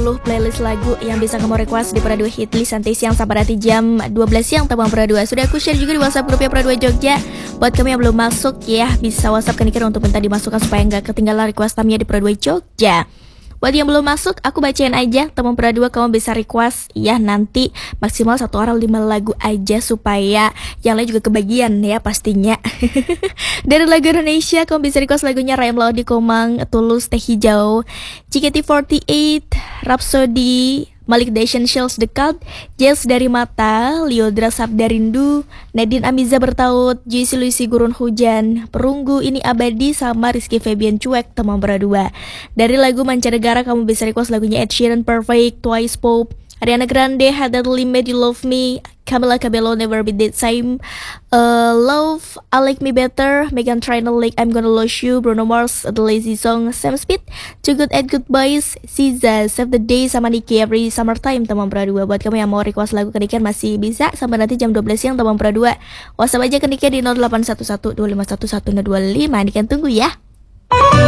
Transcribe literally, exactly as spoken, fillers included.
sepuluh playlist lagu yang bisa kamu request di Pradua Hitlist nanti siang sampai nanti jam dua belas siang teman Pradua. Sudah aku share juga di WhatsApp grupnya Pradua Jogja. Buat kamu yang belum masuk ya, bisa WhatsApp ke Niken untuk minta dimasukkan supaya nggak ketinggalan request tamnya di Pradua Jogja. Buat yang belum masuk, aku bacain aja. Teman Pradua kamu bisa request ya, nanti maksimal satu orang lima lagu aja supaya yang lain juga kebagian ya pastinya. Dari lagu Indonesia kamu bisa request lagunya Rayam Laudi Komang, Tulus, Teh Hijau, J K T empat delapan, Rhapsody, Malik The Essentials, Dekat, Jazz dari Mata, Liodra Sabdarindu, Nadine Amiza Bertaut, Juicy Luisi Gurun Hujan, Perunggu Ini Abadi, sama Rizky Febian Cuek teman berdua. Dari lagu mancanegara kamu bisa request lagunya Ed Sheeran Perfect, Twice Pop, Ariana Grande, Had That Limit, You Love Me, Camila Cabello, Never Be The Same, uh, Love, I Like Me Better, Meghan Trainor, Like I'm Gonna Lose You, Bruno Mars, The Lazy Song, Sam Smith, Too Good at Goodbyes, SZA, Save the Day, sama Nicki Every Summertime teman Pradua. Buat kamu yang mau request lagu ke Niken masih bisa sampai nanti jam dua belas siang teman Pradua. WhatsApp aja ke Niken di nol delapan satu satu dua lima satu satu nol dua lima. Niken tunggu ya.